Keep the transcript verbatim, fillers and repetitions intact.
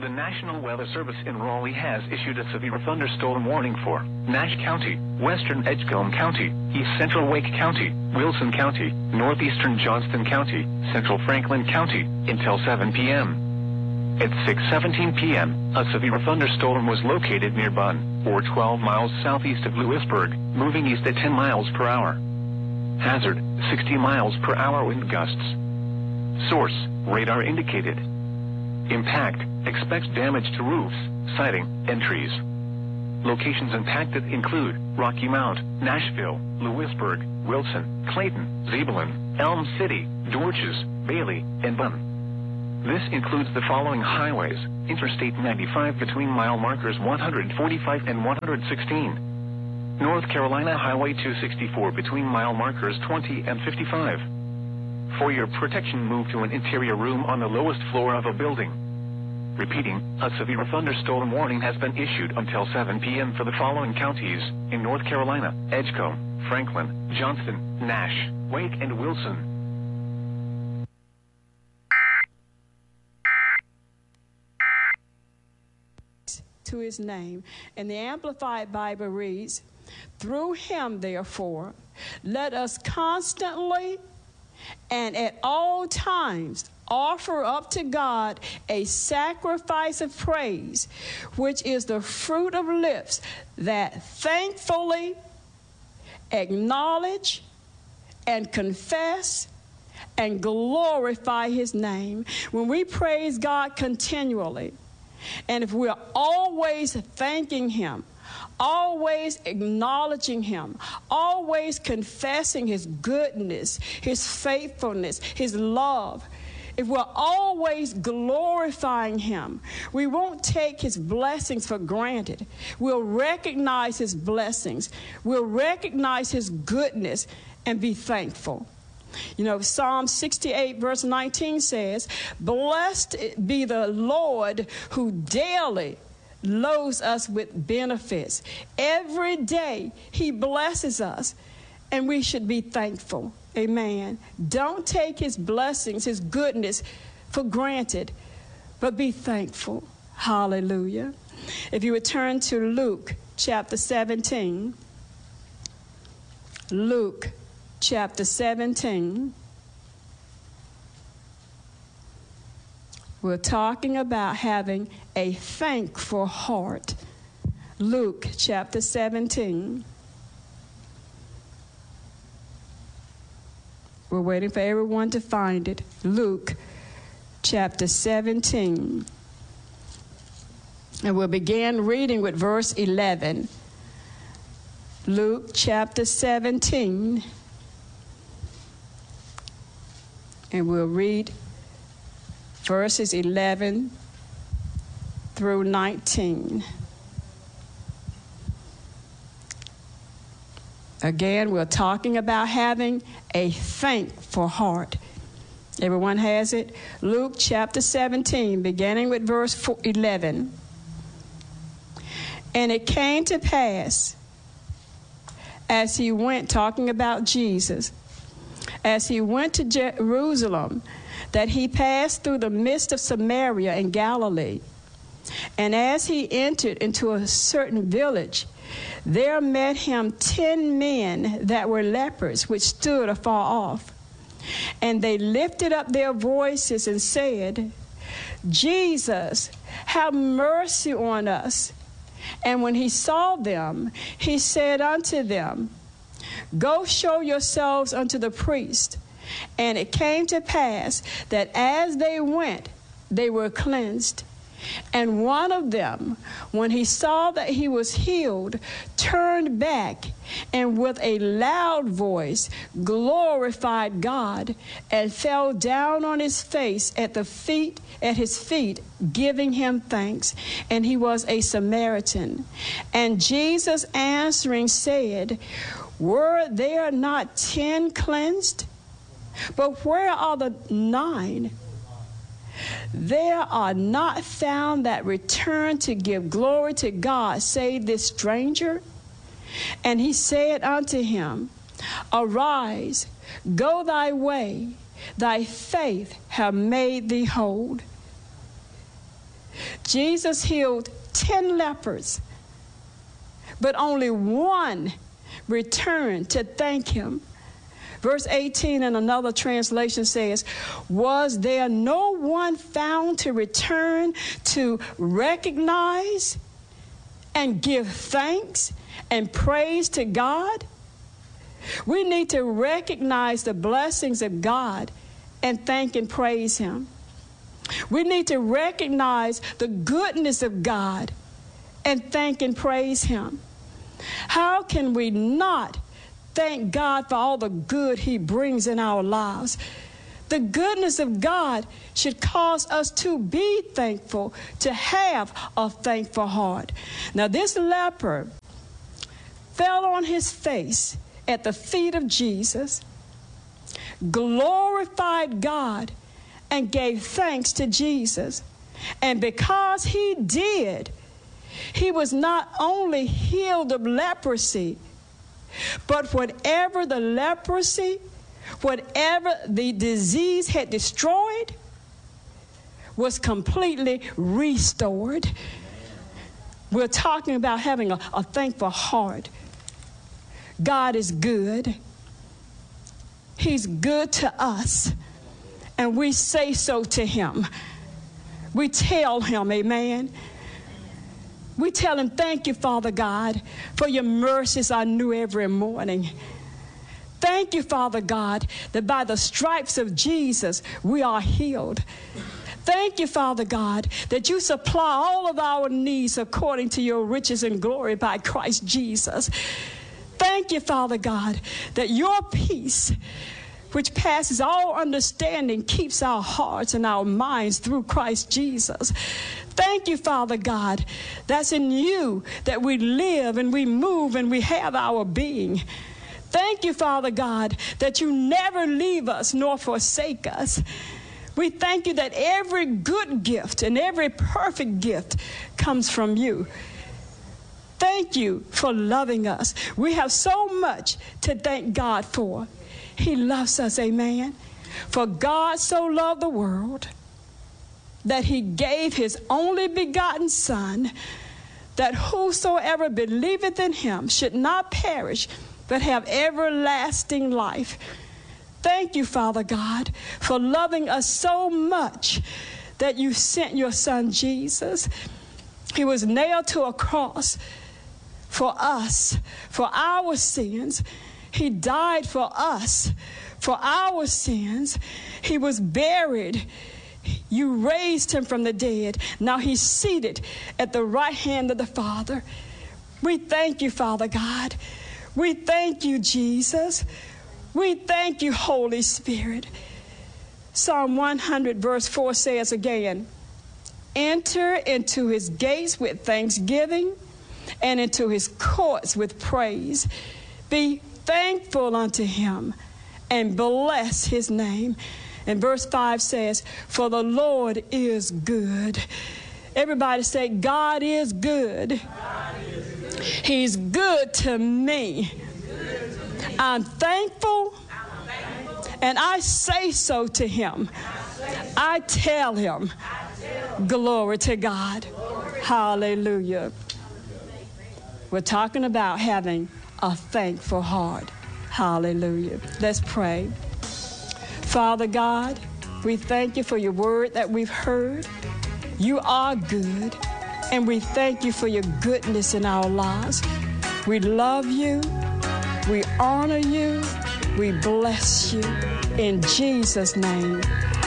The National Weather Service in Raleigh has issued a severe thunderstorm warning for Nash County, Western Edgecombe County, East Central Wake County, Wilson County, Northeastern Johnston County, Central Franklin County, until seven p m At six seventeen p m, a severe thunderstorm was located near Bunn, or twelve miles southeast of Lewisburg, moving east at ten miles per hour. Hazard, sixty miles per hour wind gusts. Source, radar indicated. Impact, expects damage to roofs, siding, and trees. Locations impacted include Rocky Mount, Nashville, Lewisburg, Wilson, Clayton, Zebulon, Elm City, Dorches, Bailey, and Bunn. This includes the following highways: Interstate ninety-five between mile markers one forty-five and one sixteen. North Carolina Highway two sixty-four between mile markers twenty and fifty-five. For your protection, move to an interior room on the lowest floor of a building. Repeating, a severe thunderstorm warning has been issued until seven p m for the following counties in North Carolina: Edgecombe, Franklin, Johnston, Nash, Wake, and Wilson. To his name. And the Amplified Bible reads, "Through him, therefore, let us constantly and at all times offer up to God a sacrifice of praise, which is the fruit of lips that thankfully acknowledge and confess and glorify his name." When we praise God continually, and if we're always thanking him, always acknowledging him, always confessing his goodness, his faithfulness, his love, if we're always glorifying him, we won't take his blessings for granted. We'll recognize his blessings. We'll recognize his goodness and be thankful. You know, Psalm sixty-eight verse nineteen says, "Blessed be the Lord who daily loads us with benefits." Every day he blesses us, and we should be thankful. Amen. Don't take his blessings, his goodness for granted, but be thankful. Hallelujah. If you would turn to Luke chapter seventeen. Luke chapter seventeen. We're talking about having a thankful heart. Luke chapter seventeen. We're waiting for everyone to find it. Luke chapter seventeen. And we'll begin reading with verse eleven. Luke chapter seventeen. And we'll read verses eleven through nineteen. Again, we're talking about having a thankful heart. Everyone has it? Luke chapter seventeen, beginning with verse eleven. "And it came to pass, as he went," talking about Jesus, "as he went to Jerusalem, that he passed through the midst of Samaria and Galilee. And as he entered into a certain village, there met him ten men that were lepers, which stood afar off. And they lifted up their voices and said, 'Jesus, have mercy on us.' And when he saw them, he said unto them, 'Go show yourselves unto the priest.' And it came to pass that as they went, they were cleansed. And one of them, when he saw that he was healed, turned back and with a loud voice glorified God, and fell down on his face at the feet at his feet, giving him thanks. And he was a Samaritan. And Jesus answering said, Were there not ten cleansed? But where are the nine? There are not found that return to give glory to God, save this stranger. And he said unto him, Arise, go thy way, thy faith hath made thee whole. Jesus healed ten lepers, but only one returned to thank him. Verse eighteen in another translation says, was there no one found to return to recognize and give thanks and praise to God? We need to recognize the blessings of God and thank and praise him. We need to recognize the goodness of God and thank and praise him. How can we not thank God for all the good he brings in our lives? The goodness of God should cause us to be thankful, to have a thankful heart. Now, this leper fell on his face at the feet of Jesus, glorified God, and gave thanks to Jesus. And because he did, he was not only healed of leprosy, but whatever the leprosy, whatever the disease had destroyed, was completely restored. We're talking about having a, a thankful heart. God is good. He's good to us. And we say so to him. We tell him, amen. We tell him, thank you, Father God, for your mercies are new every morning. Thank you, Father God, that by the stripes of Jesus, we are healed. Thank you, Father God, that you supply all of our needs according to your riches and glory by Christ Jesus. Thank you, Father God, that your peace, which passes all understanding, keeps our hearts and our minds through Christ Jesus. Thank you, Father God, that's in you that we live and we move and we have our being. Thank you, Father God, that you never leave us nor forsake us. We thank you that every good gift and every perfect gift comes from you. Thank you for loving us. We have so much to thank God for. He loves us, amen. For God so loved the world that he gave his only begotten Son, that whosoever believeth in him should not perish, but have everlasting life. Thank you, Father God, for loving us so much that you sent your Son Jesus. He was nailed to a cross for us, for our sins. He died for us, for our sins. He was buried. You raised him from the dead. Now he's seated at the right hand of the Father. We thank you, Father God. We thank you, Jesus. We thank you, Holy Spirit. Psalm one hundred verse four says again, enter into his gates with thanksgiving and into his courts with praise. Be thankful unto him and bless his name. And verse five says, for the Lord is good. Everybody say, God is good. God is good. He's good to me. Good to me. I'm thankful, I'm thankful, and I say so to him. I, I tell him, I tell him. Glory to God. Glory. Hallelujah. We're talking about having a thankful heart. Hallelujah. Let's pray. Father God, we thank you for your word that we've heard. You are good, and we thank you for your goodness in our lives. We love you. We honor you. We bless you. In Jesus' name.